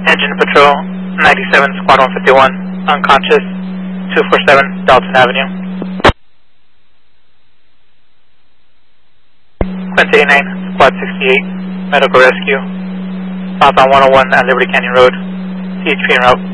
Engine Patrol, 97, Squad 151, unconscious, 247 Dalton Avenue. Quincy 89, Squad 68, Medical Rescue, southbound 101 at Liberty Canyon Road, CHP en route.